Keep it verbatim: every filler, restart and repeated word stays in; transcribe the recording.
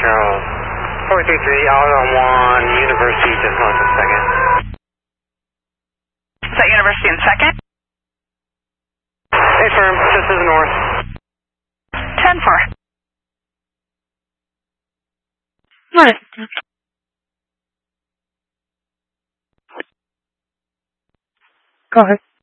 Charles. four three three, out on one, University, just north of second. Is that University in second? Hey, firm, just to the north. ten four. Right. Go ahead.